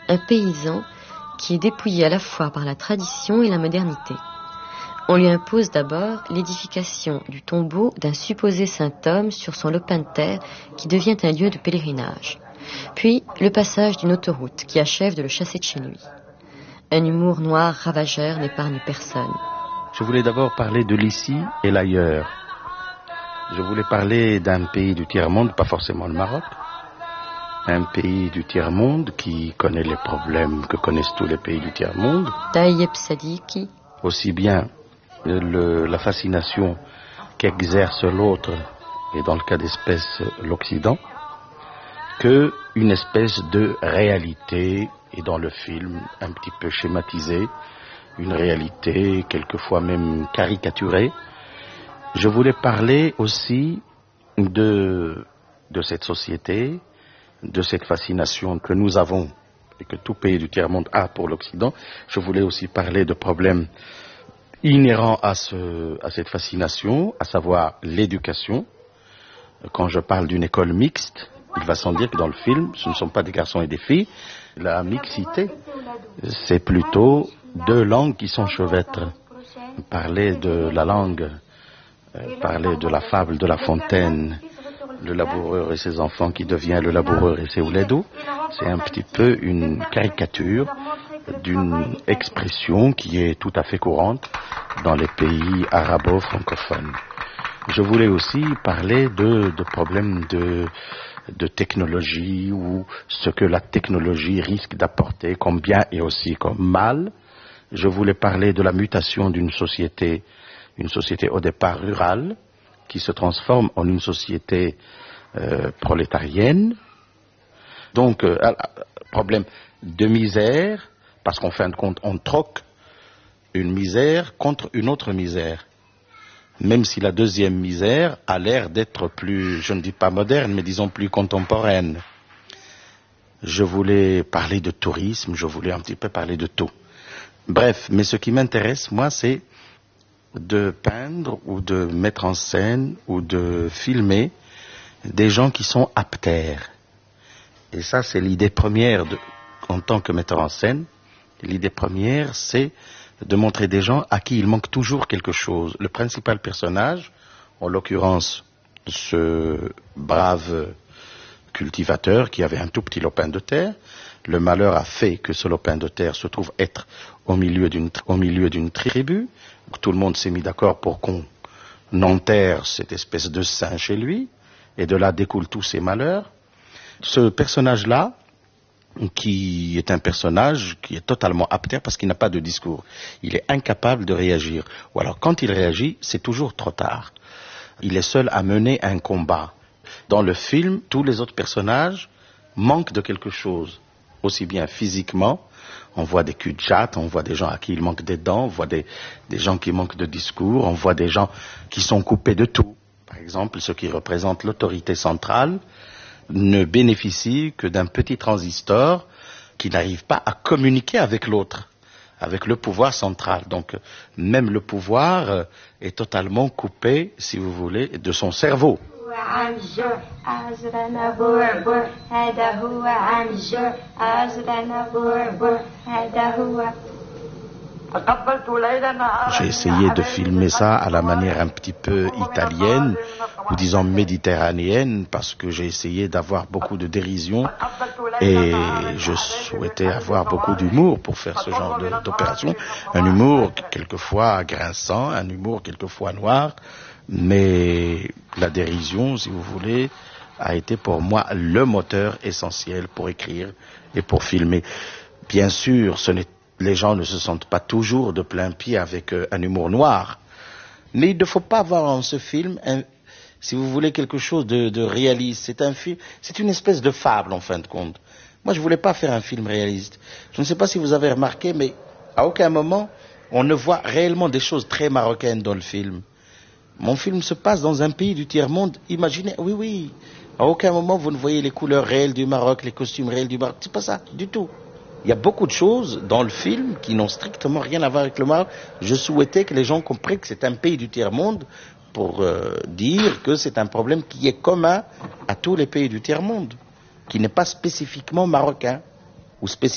un paysan qui est dépouillé à la fois par la tradition et la modernité. On lui impose d'abord l'édification du tombeau d'un supposé saint homme sur son lopin de terre qui devient un lieu de pèlerinage. Puis le passage d'une autoroute qui achève de le chasser de chez lui. Un humour noir ravageur n'épargne personne. Je voulais d'abord parler de l'ici et l'ailleurs. Je voulais parler d'un pays du tiers-monde, pas forcément le Maroc. Un pays du tiers-monde qui connaît les problèmes que connaissent tous les pays du tiers-monde. Taïeb Sadiki. Aussi bien la fascination qu'exerce l'autre, et dans le cas d'espèce l'Occident, que une espèce de réalité, et dans le film un petit peu schématisée, une réalité quelquefois même caricaturée. Je voulais parler aussi de cette société, de cette fascination que nous avons et que tout pays du tiers-monde a pour l'Occident. Je voulais aussi parler de problèmes inhérents à cette fascination, à savoir l'éducation. Quand je parle d'une école mixte, il va sans dire que dans le film, ce ne sont pas des garçons et des filles. La mixité, c'est plutôt deux langues qui s'enchevêtrent. Parler de la langue, parler de la fable de La Fontaine, le laboureur et ses enfants qui devient le laboureur et ses ouledous, c'est un petit peu une caricature d'une expression qui est tout à fait courante dans les pays arabo-francophones. Je voulais aussi parler de problèmes de technologie, ou ce que la technologie risque d'apporter comme bien et aussi comme mal. Je voulais parler de la mutation d'une société, une société au départ rurale, qui se transforme en une société prolétarienne. Donc, problème de misère, parce qu'en fin de compte, on troque une misère contre une autre misère. Même si la deuxième misère a l'air d'être plus, je ne dis pas moderne, mais disons plus contemporaine. Je voulais parler de tourisme, je voulais un petit peu parler de tout. Bref, mais ce qui m'intéresse, moi, c'est de peindre ou de mettre en scène ou de filmer des gens qui sont aptères. Et ça, c'est l'idée première en tant que metteur en scène. L'idée première, c'est de montrer des gens à qui il manque toujours quelque chose. Le principal personnage, en l'occurrence ce brave cultivateur qui avait un tout petit lopin de terre, le malheur a fait que ce lopin de terre se trouve être au milieu d'une tribu. Tout le monde s'est mis d'accord pour qu'on enterre cette espèce de saint chez lui, et de là découlent tous ses malheurs. Ce personnage-là, qui est un personnage qui est totalement aptère parce qu'il n'a pas de discours. Il est incapable de réagir. Ou alors quand il réagit, c'est toujours trop tard. Il est seul à mener un combat. Dans le film, tous les autres personnages manquent de quelque chose. Aussi bien physiquement, on voit des culs de jatte, on voit des gens à qui il manque des dents, on voit des gens qui manquent de discours, on voit des gens qui sont coupés de tout. Par exemple, ceux qui représentent l'autorité centrale ne bénéficie que d'un petit transistor qui n'arrive pas à communiquer avec l'autre, avec le pouvoir central. Donc même le pouvoir est totalement coupé, si vous voulez, de son cerveau. J'ai essayé de filmer ça à la manière un petit peu italienne, ou disons méditerranéenne, parce que j'ai essayé d'avoir beaucoup de dérision et je souhaitais avoir beaucoup d'humour pour faire ce genre d'opération. Un humour quelquefois grinçant, un humour quelquefois noir, mais la dérision, si vous voulez, a été pour moi le moteur essentiel pour écrire et pour filmer. Bien sûr, les gens ne se sentent pas toujours de plein pied avec un humour noir. Mais il ne faut pas voir en ce film, si vous voulez, quelque chose de réaliste. C'est un film, c'est une espèce de fable en fin de compte. Moi, je ne voulais pas faire un film réaliste. Je ne sais pas si vous avez remarqué, mais à aucun moment, on ne voit réellement des choses très marocaines dans le film. Mon film se passe dans un pays du tiers-monde. Imaginez, oui, à aucun moment vous ne voyez les couleurs réelles du Maroc, les costumes réels du Maroc. C'est pas ça, du tout. Il y a beaucoup de choses dans le film qui n'ont strictement rien à voir avec le Maroc. Je souhaitais que les gens comprennent que c'est un pays du tiers-monde pour dire que c'est un problème qui est commun à tous les pays du tiers-monde, qui n'est pas spécifiquement marocain ou spécifiquement